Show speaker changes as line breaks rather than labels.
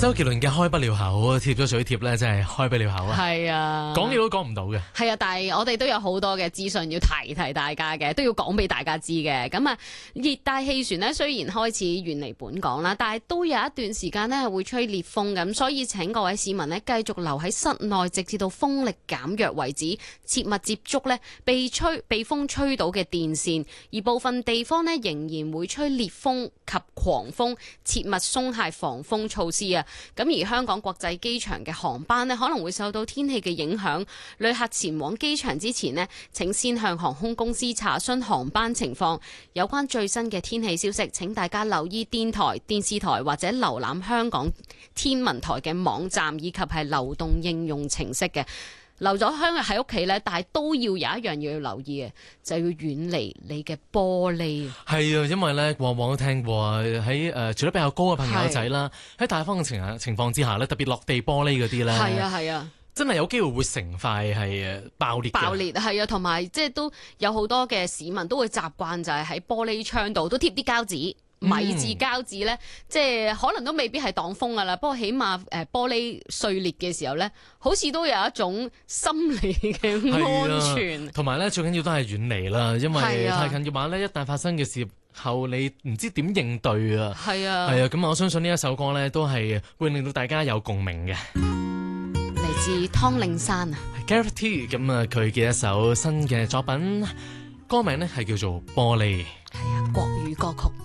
周杰倫嘅開不了口，貼咗水貼咧，真係開不了口啊！
係啊，
講嘢都講唔到嘅。
係啊，但係我哋都有好多嘅資訊要提大家嘅，都要講俾大家知嘅。咁啊，熱帶氣旋呢，雖然開始遠離本港啦，但係都有一段時間呢係會吹烈風咁，所以請各位市民呢繼續留喺室內，直至到風力減弱為止，切勿接觸呢被風吹到嘅電線，而部分地方呢仍然會吹烈風及狂風，切勿鬆懈防風措施啊！咁而香港國際機場嘅航班呢，可能會受到天氣嘅影響，旅客前往機場之前呢，請先向航空公司查詢航班情況。有關最新嘅天氣消息，請大家留意電台、電視台或者瀏覽香港天文台嘅網站以及係流動應用程式嘅。留咗香喺屋企呢，但係都要有一樣嘢要留意嘅，就要遠離你嘅玻璃。
係啊，因為咧往往都聽過喺住得比較高嘅朋友仔啦，喺大風嘅情況之下咧，特別落地玻璃嗰啲咧，
係啊，
真係有機會會成塊係爆裂。爆裂
係啊，同埋即係都有好多嘅市民都會習慣就係喺玻璃窗度都貼啲膠紙。米字膠紙呢，即係可能都未必係擋風噶啦，不過起碼玻璃碎裂嘅時候呢，好似都有一種心理嘅安全。
同埋呢，最緊要都係遠離啦，因為太近嘅話呢，一旦發生嘅事後，你唔知點應對啊。係啊，咁我相信呢一首歌呢，都係會令到大家有共鳴嘅。
嚟自湯令山啊
Gareth T 咁啊，佢嘅一首新嘅作品，歌名呢係叫做《玻璃》。
係啊，國語歌曲。